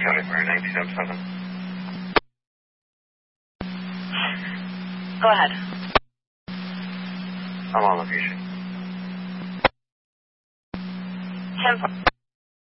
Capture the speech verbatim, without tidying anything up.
County Fire nine two seven seven. Go ahead. I'm on location. ten